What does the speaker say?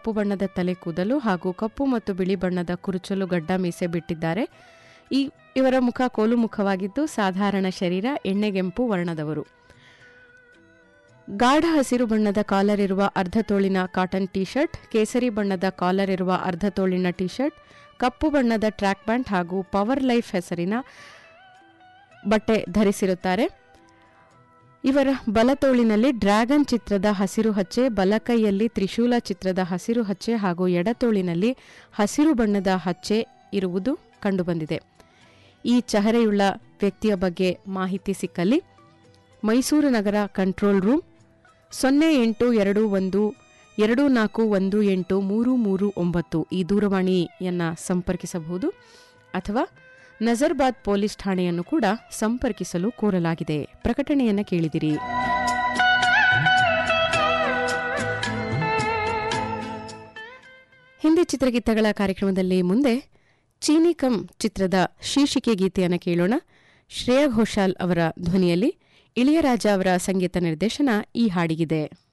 ಕಪ್ಪು ಬಣ್ಣದ ತಲೆ ಕೂದಲು ಹಾಗೂ ಕಪ್ಪು ಮತ್ತು ಬಿಳಿ ಬಣ್ಣದ ಕುರುಚಲು ಗಡ್ಡ ಮೀಸೆ ಬಿಟ್ಟಿದ್ದಾರೆ. ಇವರ ಮುಖ ಕೋಲು ಮುಖವಾಗಿದ್ದು ಸಾಧಾರಣ ಶರೀರ, ಎಣ್ಣೆಗೆಂಪು ವರ್ಣದವರು. ಗಾಢ ಹಸಿರು ಬಣ್ಣದ ಕಾಲರ್ ಇರುವ ಅರ್ಧ ತೋಳಿನ ಕಾಟನ್ ಟೀ ಶರ್ಟ್, ಕೇಸರಿ ಬಣ್ಣದ ಕಾಲರ್ ಇರುವ ಅರ್ಧ ತೋಳಿನ ಟೀ ಶರ್ಟ್, ಕಪ್ಪು ಬಣ್ಣದ ಟ್ರ್ಯಾಕ್ ಪ್ಯಾಂಟ್ ಹಾಗೂ ಪವರ್ ಲೈಫ್ ಹೆಸರಿನ ಬಟ್ಟೆ ಧರಿಸಿರುತ್ತಾರೆ. ಇವರ ಬಲತೋಳಿನಲ್ಲಿ ಡ್ರ್ಯಾಗನ್ ಚಿತ್ರದ ಹಸಿರು ಹಚ್ಚೆ, ಬಲಕೈಯಲ್ಲಿ ತ್ರಿಶೂಲ ಚಿತ್ರದ ಹಸಿರು ಹಚ್ಚೆ ಹಾಗೂ ಎಡತೋಳಿನಲ್ಲಿ ಹಸಿರು ಬಣ್ಣದ ಹಚ್ಚೆ ಇರುವುದು ಕಂಡುಬಂದಿದೆ. ಈ ಚಹರೆಯುಳ್ಳ ವ್ಯಕ್ತಿಯ ಬಗ್ಗೆ ಮಾಹಿತಿ ಸಿಕ್ಕಲ್ಲಿ ಮೈಸೂರು ನಗರ ಕಂಟ್ರೋಲ್ ರೂಮ್ 082124183339 ಈ ದೂರವಾಣಿಯನ್ನು ಸಂಪರ್ಕಿಸಬಹುದು ಅಥವಾ ನಜರ್ಬಾದ್ ಪೊಲೀಸ್ ಠಾಣೆಯನ್ನು ಕೂಡ ಸಂಪರ್ಕಿಸಲು ಕೋರಲಾಗಿದೆ. ಪ್ರಕಟಣೆಯನ್ನು ಕೇಳಿದಿರಿ. ಹಿಂದಿ ಚಿತ್ರಗೀತೆಗಳ ಕಾರ್ಯಕ್ರಮದಲ್ಲಿ ಮುಂದೆ ಚೀನಿ ಕಮ್ ಚಿತ್ರದ ಶೀರ್ಷಿಕೆ ಗೀತೆಯನ್ನು ಕೇಳೋಣ. ಶ್ರೇಯಾ ಘೋಷಾಲ್ ಅವರ ಧ್ವನಿಯಲ್ಲಿ ಇಳಿಯರಾಜ ಅವರ ಸಂಗೀತ ನಿರ್ದೇಶನ ಈ ಹಾಡಿಗಿದೆ.